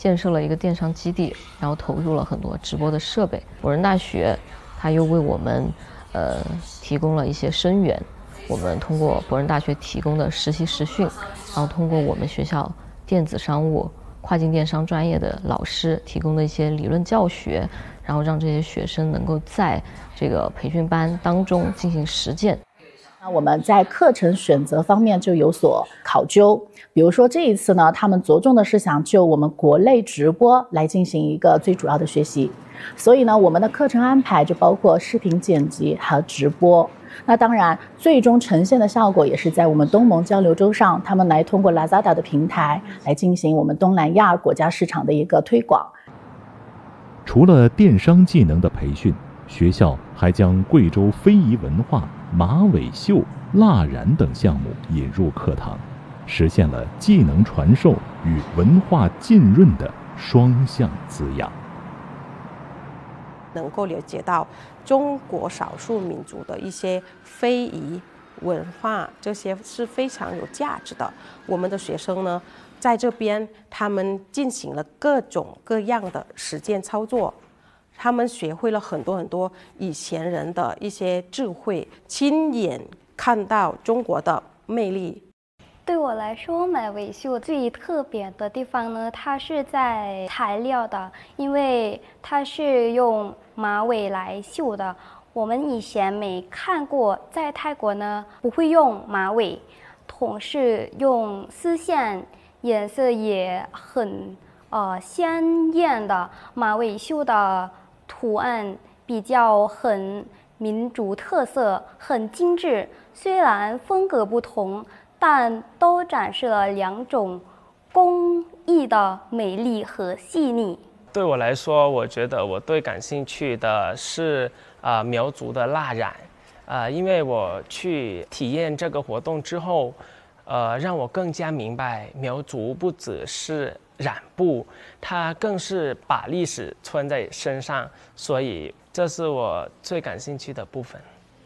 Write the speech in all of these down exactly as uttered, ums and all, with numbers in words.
建设了一个电商基地，然后投入了很多直播的设备。辅仁大学它又为我们呃提供了一些生源，我们通过辅仁大学提供的实习实训，然后通过我们学校电子商务、跨境电商专业的老师提供的一些理论教学，然后让这些学生能够在这个培训班当中进行实践。 那我们在课程选择方面就有所考究，比如说这一次呢，他们着重的是想就我们国内直播来进行一个最主要的学习，所以呢，我们的课程安排就包括视频剪辑和直播。那当然，最终呈现的效果也是在我们东盟交流周上，他们来通过 Lazada 的平台来进行我们东南亚国家市场的一个推广。 除了电商技能的培训，学校还将贵州非遗文化、马尾绣、蜡染等项目引入课堂，实现了技能传授与文化浸润的双向滋养。 能够了解到中国少数民族的一些非遗文化，这些是非常有价值的。我们的学生呢，在这边他们进行了各种各样的实践操作，他们学会了很多很多以前人的一些智慧，亲眼看到中国的魅力。 对我来说，马尾绣最特别的地方呢，它是在材料的，因为它是用马尾来绣的。我们以前没看过，在泰国呢不会用马尾，同时用丝线，颜色也很呃鲜艳的。马尾绣的图案比较很民族特色，很精致，虽然风格不同，但都展示了两种工艺的美丽和细腻。 对我来说，我觉得我最感兴趣的是啊、呃、苗族的蜡染，啊、呃，因为我去体验这个活动之后，呃，让我更加明白苗族不只是染布，它更是把历史穿在身上，所以这是我最感兴趣的部分。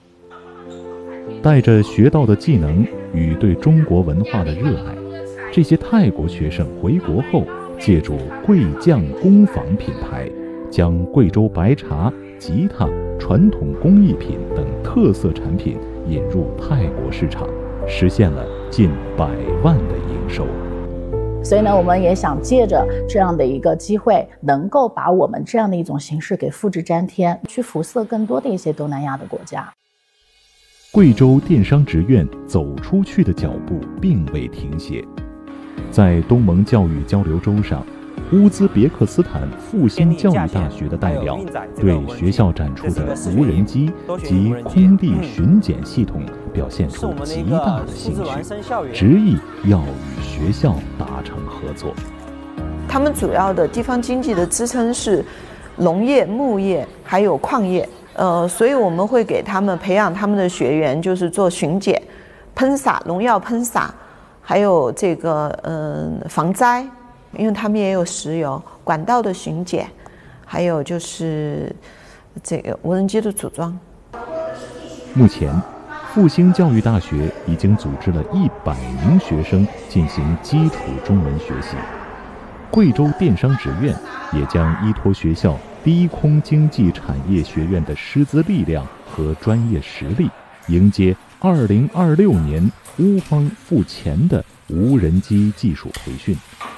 带着学到的技能与对中国文化的热爱，这些泰国学生回国后，借助贵匠工坊品牌，将贵州白茶、吉他、传统工艺品等特色产品引入泰国市场，实现了近百万的营收。 所以呢，我们也想借着这样的一个机会，能够把我们这样的一种形式给复制粘贴，去辐射更多的一些东南亚的国家。 贵州电商职院走出去的脚步并未停歇，在东盟教育交流周上，乌兹别克斯坦复兴教育大学的代表对学校展出的无人机及空地巡检系统表现出极大的兴趣，执意要与学校达成合作。 他们主要的地方经济的支撑是农业、牧业还有矿业。呃，所以我们会给他们培养他们的学员，就是做巡检、喷洒农药喷洒，还有这个嗯、呃、防灾，因为他们也有石油管道的巡检，还有就是这个无人机的组装。 目前，复兴教育大学已经组织了一百名学生进行基础中文学习。贵州电商职院也将依托学校低空经济产业学院的师资力量和专业实力，迎接二零二六年乌方赴前的无人机技术培训。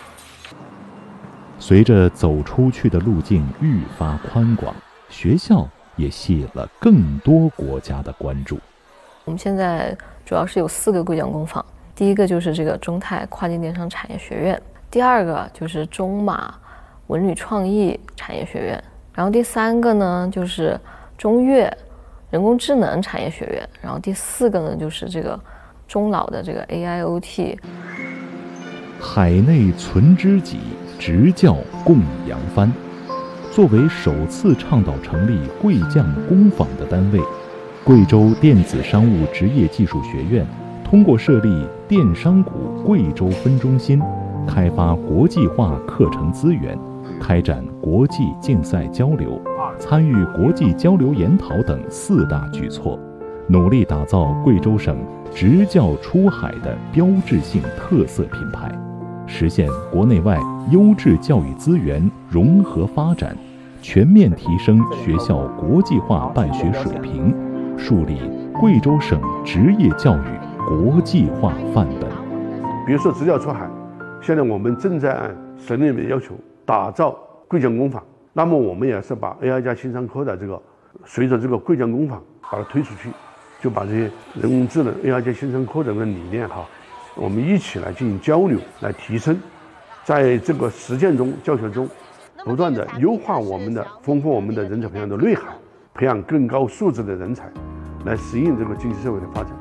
随着走出去的路径愈发宽广，学校也吸引了更多国家的关注。 我们现在主要是有四个贵匠工坊，第一个就是这个中泰跨境电商产业学院，第二个就是中马文旅创意产业学院，然后第三个呢就是中越人工智能产业学院，然后第四个呢就是这个中老的这个 A I O T。 海内存知己，直教供扬帆。作为首次倡导成立贵匠工坊的单位，贵州电子商务职业技术学院通过设立电商股贵州分中心，开发国际化课程资源，开展国际竞赛交流，参与国际交流研讨等四大举措，努力打造贵州省职教出海的标志性特色品牌， 实现国内外优质教育资源融合发展，全面提升学校国际化办学水平，树立贵州省职业教育国际化范本。 比如说职教出海，现在我们正在按省里面要求打造贵江工坊，那么我们也是把 A I 加新商科的这个随着这个贵江工坊把它推出去，就把这些人工智能 A I 加新商科的这个理念哈，我们一起来进行交流，来提升，在这个实践中教学中不断的优化我们的丰富我们的人才培养的内涵，培养更高素质的人才，来适应这个经济社会的发展。